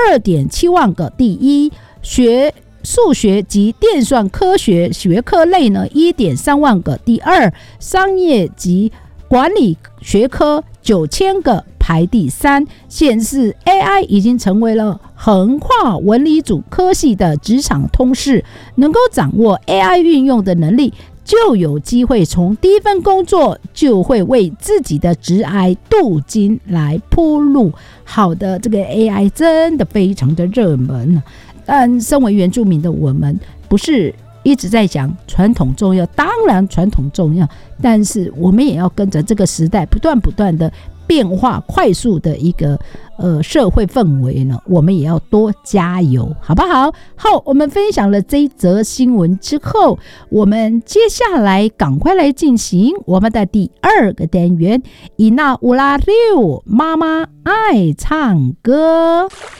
2.7万个；第一，数学及电算科学学科类呢 1.3 万个；第二，商业及管理学科9000个，排第3，显示 AI 已经成为了横跨文理组科系的职场通识，能够掌握 AI 运用的能力，就有机会从第一份工作就会为自己的职涯镀金来铺路。好的，这个 AI 真的非常的热门，但身为原住民的我们，不是一直在讲传统重要，当然传统重要，但是我们也要跟着这个时代不断的变化快速的一个社会氛围呢，我们也要多加油，好不好？好，我们分享了这一则新闻之后，我们接下来赶快来进行我们的第2个单元，伊那乌拉六妈妈爱唱歌。